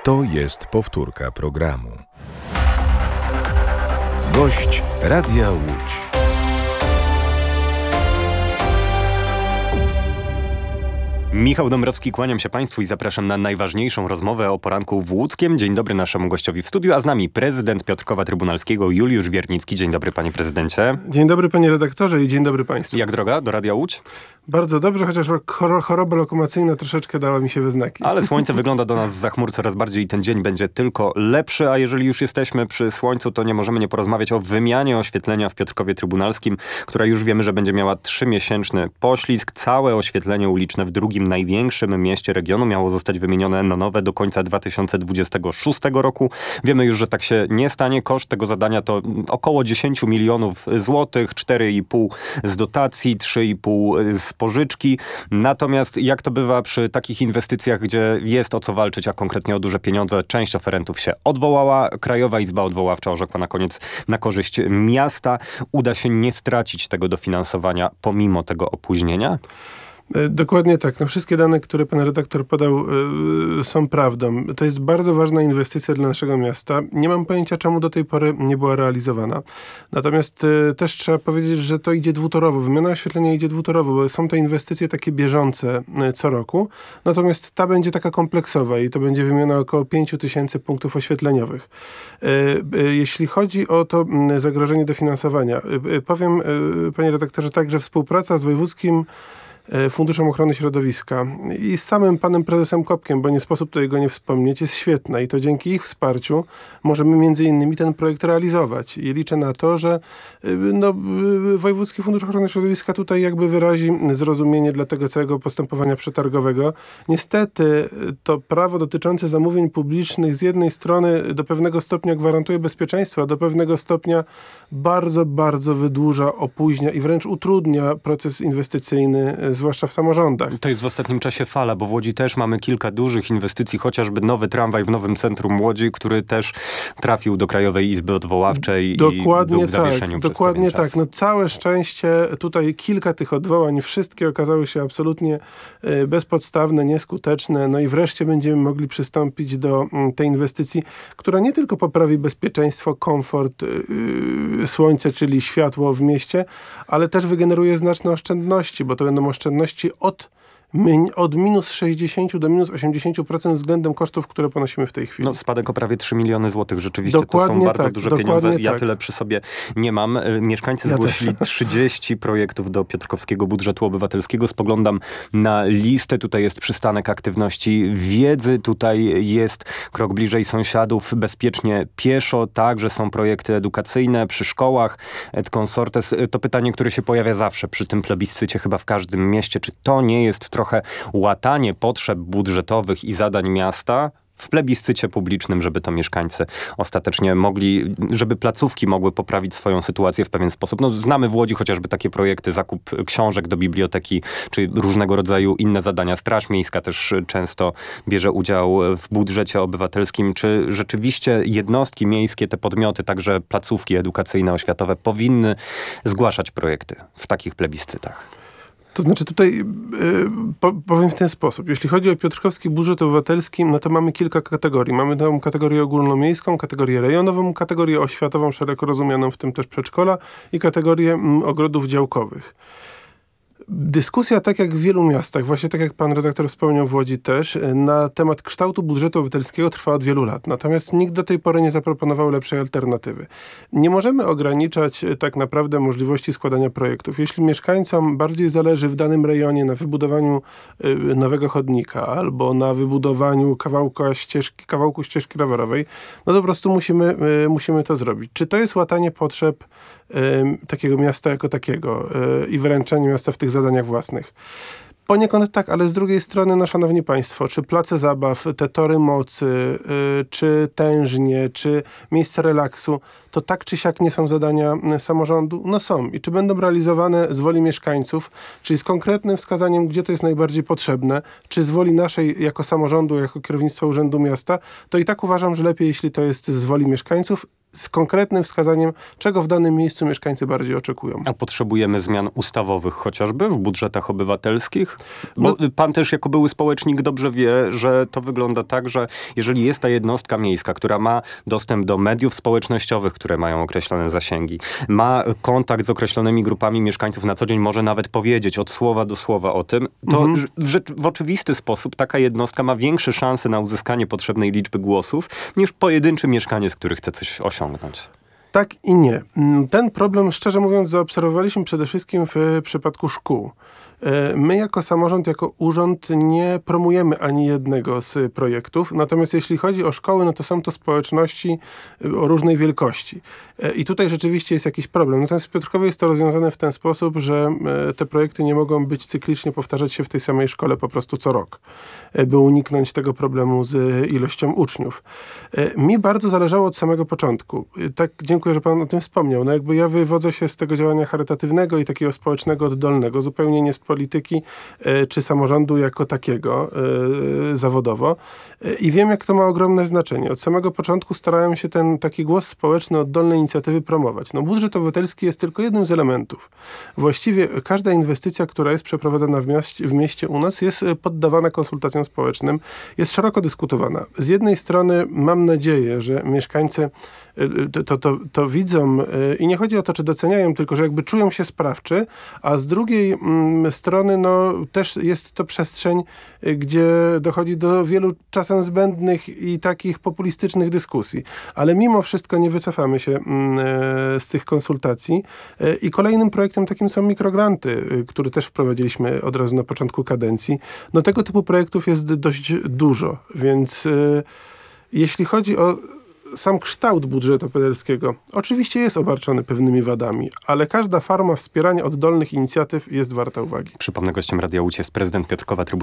To jest powtórka programu. Gość Radia Łódź. Michał Dąbrowski, kłaniam się Państwu i zapraszam na najważniejszą rozmowę o poranku w Łódzkiem. Dzień dobry naszemu gościowi w studiu, a z nami prezydent Piotrkowa Trybunalskiego Juliusz Wiernicki. Dzień dobry, panie prezydencie. Dzień dobry, panie redaktorze, i dzień dobry państwu. Jak droga do Radia Łódź? Bardzo dobrze, chociaż choroba lokomocyjna troszeczkę dała mi się we znaki. Ale słońce wygląda do nas zza chmur coraz bardziej i ten dzień będzie tylko lepszy, a jeżeli już jesteśmy przy słońcu, to nie możemy nie porozmawiać o wymianie oświetlenia w Piotrkowie Trybunalskim, która już wiemy, że będzie miała 3-miesięczny poślizg. Całe oświetlenie uliczne w drugim największym mieście regionu miało zostać wymienione na nowe do końca 2026 roku. Wiemy już, że tak się nie stanie. Koszt tego zadania to około 10 milionów złotych, 4,5 z dotacji, 3,5 z pożyczki. Natomiast jak to bywa przy takich inwestycjach, gdzie jest o co walczyć, a konkretnie o duże pieniądze, część oferentów się odwołała. Krajowa Izba Odwoławcza orzekła na koniec na korzyść miasta. Uda się nie stracić tego dofinansowania pomimo tego opóźnienia? Dokładnie tak. No, wszystkie dane, które pan redaktor podał, są prawdą. To jest bardzo ważna inwestycja dla naszego miasta. Nie mam pojęcia, czemu do tej pory nie była realizowana. Natomiast też trzeba powiedzieć, że to idzie dwutorowo. Wymiana oświetlenia idzie dwutorowo, bo są to inwestycje takie bieżące co roku. Natomiast ta będzie taka kompleksowa i to będzie wymiana około 5000 punktów oświetleniowych. Jeśli chodzi o to zagrożenie dofinansowania, powiem, panie redaktorze, tak, że współpraca z wojewódzkim Funduszem Ochrony Środowiska i z samym panem prezesem Kopkiem, bo nie sposób tutaj go nie wspomnieć, jest świetna i to dzięki ich wsparciu możemy między innymi ten projekt realizować. I liczę na to, że Wojewódzki Fundusz Ochrony Środowiska tutaj jakby wyrazi zrozumienie dla tego całego postępowania przetargowego. Niestety to prawo dotyczące zamówień publicznych z jednej strony do pewnego stopnia gwarantuje bezpieczeństwo, a do pewnego stopnia bardzo, bardzo wydłuża, opóźnia i wręcz utrudnia proces inwestycyjny, zwłaszcza w samorządach. To jest w ostatnim czasie fala, bo w Łodzi też mamy kilka dużych inwestycji, chociażby nowy tramwaj w nowym centrum Łodzi, który też trafił do Krajowej Izby Odwoławczej i był w zawieszeniu przez dokładnie pewien czas. Tak. No całe szczęście tutaj kilka tych odwołań, wszystkie okazały się absolutnie bezpodstawne, nieskuteczne. No i wreszcie będziemy mogli przystąpić do tej inwestycji, która nie tylko poprawi bezpieczeństwo, komfort, słońce, czyli światło w mieście, ale też wygeneruje znaczne oszczędności, bo to będą oszczędności od minus 60 do minus 80% względem kosztów, które ponosimy w tej chwili. No spadek o prawie 3 miliony złotych. Rzeczywiście dokładnie to są bardzo tak, duże pieniądze. Ja tak. Tyle przy sobie nie mam. Mieszkańcy zgłosili 30 projektów do Piotrkowskiego Budżetu Obywatelskiego. Spoglądam na listę. Tutaj jest przystanek aktywności wiedzy. Tutaj jest krok bliżej sąsiadów, bezpiecznie pieszo. Także są projekty edukacyjne przy szkołach. Et Consortes. To pytanie, które się pojawia zawsze przy tym plebiscycie, chyba w każdym mieście. Czy to nie jest trochę łatanie potrzeb budżetowych i zadań miasta w plebiscycie publicznym, żeby to mieszkańcy ostatecznie mogli, żeby placówki mogły poprawić swoją sytuację w pewien sposób. No, znamy w Łodzi chociażby takie projekty, zakup książek do biblioteki, czy różnego rodzaju inne zadania. Straż Miejska też często bierze udział w budżecie obywatelskim. Czy rzeczywiście jednostki miejskie, te podmioty, także placówki edukacyjne, oświatowe powinny zgłaszać projekty w takich plebiscytach? To znaczy tutaj powiem w ten sposób. Jeśli chodzi o Piotrkowski Budżet Obywatelski, no to mamy kilka kategorii. Mamy tą kategorię ogólnomiejską, kategorię rejonową, kategorię oświatową, szeroko rozumianą, w tym też przedszkola i kategorię ogrodów działkowych. Dyskusja, tak jak w wielu miastach, właśnie tak jak pan redaktor wspomniał w Łodzi też, na temat kształtu budżetu obywatelskiego trwa od wielu lat. Natomiast nikt do tej pory nie zaproponował lepszej alternatywy. Nie możemy ograniczać tak naprawdę możliwości składania projektów. Jeśli mieszkańcom bardziej zależy w danym rejonie na wybudowaniu nowego chodnika albo na wybudowaniu kawałku ścieżki rowerowej, no to po prostu musimy to zrobić. Czy to jest łatanie potrzeb takiego miasta jako takiego i wyręczanie miasta w tych zadaniach własnych? Poniekąd tak, ale z drugiej strony, no szanowni państwo, czy place zabaw, te tory mocy, czy tężnie, czy miejsca relaksu, to tak czy siak nie są zadania samorządu? No są. I czy będą realizowane z woli mieszkańców, czyli z konkretnym wskazaniem, gdzie to jest najbardziej potrzebne, czy z woli naszej jako samorządu, jako kierownictwa Urzędu Miasta, to i tak uważam, że lepiej, jeśli to jest z woli mieszkańców z konkretnym wskazaniem, czego w danym miejscu mieszkańcy bardziej oczekują. A potrzebujemy zmian ustawowych chociażby w budżetach obywatelskich? Bo pan też jako były społecznik dobrze wie, że to wygląda tak, że jeżeli jest ta jednostka miejska, która ma dostęp do mediów społecznościowych, które mają określone zasięgi, ma kontakt z określonymi grupami mieszkańców na co dzień, może nawet powiedzieć od słowa do słowa o tym, to w oczywisty sposób taka jednostka ma większe szanse na uzyskanie potrzebnej liczby głosów niż pojedynczy mieszkaniec, który chce coś osiągnąć. Tak i nie. Ten problem, szczerze mówiąc, zaobserwowaliśmy przede wszystkim w przypadku szkół. My jako samorząd, jako urząd nie promujemy ani jednego z projektów, natomiast jeśli chodzi o szkoły, no to są to społeczności o różnej wielkości. I tutaj rzeczywiście jest jakiś problem. Natomiast w Piotrkowie jest to rozwiązane w ten sposób, że te projekty nie mogą być cyklicznie powtarzać się w tej samej szkole po prostu co rok, by uniknąć tego problemu z ilością uczniów. Mi bardzo zależało od samego początku. Tak, dziękuję, że pan o tym wspomniał. No jakby ja wywodzę się z tego działania charytatywnego i takiego społecznego, oddolnego, zupełnie nie z polityki czy samorządu jako takiego zawodowo. I wiem, jak to ma ogromne znaczenie. Od samego początku starałem się ten taki głos społeczny, oddolne inicjatywy promować. No, budżet obywatelski jest tylko jednym z elementów. Właściwie każda inwestycja, która jest przeprowadzana w mieście u nas, jest poddawana konsultacjom społecznym, jest szeroko dyskutowana. Z jednej strony mam nadzieję, że mieszkańcy to widzą i nie chodzi o to, czy doceniają, tylko że jakby czują się sprawczy, a z drugiej strony no, też jest to przestrzeń, gdzie dochodzi do wielu czasem zbędnych i takich populistycznych dyskusji. Ale mimo wszystko nie wycofamy się z tych konsultacji. I kolejnym projektem takim są mikrogranty, który też wprowadziliśmy od razu na początku kadencji. No tego typu projektów jest dość dużo, więc jeśli chodzi o sam kształt budżetu obywatelskiego oczywiście jest obarczony pewnymi wadami, ale każda forma wspierania oddolnych inicjatyw jest warta uwagi. Przypomnę, gościem Radia Łódź jest prezydent Piotrkowa